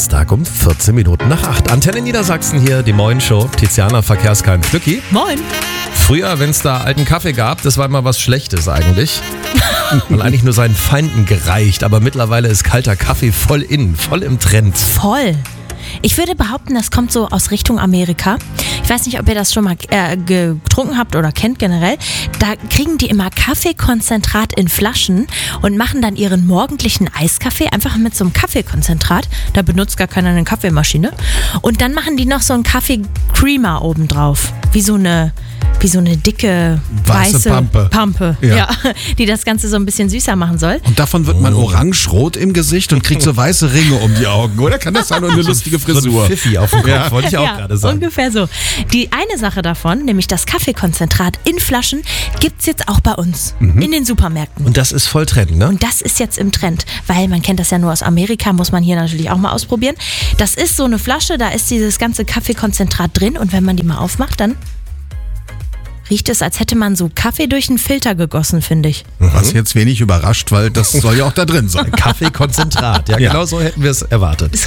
Donnerstag um 14 Minuten nach 8. Antenne Niedersachsen hier, die Moin-Show. Tiziana Verkehrskein Flücki. Moin. Früher, wenn es da alten Kaffee gab, das war immer was Schlechtes eigentlich. Und eigentlich nur seinen Feinden gereicht. Aber mittlerweile ist kalter Kaffee voll im Trend. Voll. Ich würde behaupten, das kommt so aus Richtung Amerika. Ich weiß nicht, ob ihr das schon mal getrunken habt oder kennt generell. Da kriegen die immer Kaffeekonzentrat in Flaschen und machen dann ihren morgendlichen Eiskaffee einfach mit so einem Kaffeekonzentrat. Da benutzt gar keiner eine Kaffeemaschine. Und dann machen die noch so einen Kaffee-Creamer obendrauf. Wie so eine dicke, weiße Pampe. Ja, die das Ganze so ein bisschen süßer machen soll. Und davon wird man orange-rot im Gesicht und kriegt so weiße Ringe um die Augen, oder? Kann das sein? Und eine lustige Frisur. So ein Pfiffi auf dem Kopf, wollte ich auch gerade sagen. Ungefähr so. Die eine Sache davon, nämlich das Kaffeekonzentrat in Flaschen, gibt's jetzt auch bei uns in den Supermärkten. Und das ist voll Trend, ne? Und das ist jetzt im Trend, weil man kennt das ja nur aus Amerika, muss man hier natürlich auch mal ausprobieren. Das ist so eine Flasche, da ist dieses ganze Kaffeekonzentrat drin und wenn man die mal aufmacht, dann riecht es, als hätte man so Kaffee durch einen Filter gegossen, finde ich. Was jetzt wenig überrascht, weil das soll ja auch da drin sein. Kaffeekonzentrat, ja, genau so hätten wir es erwartet.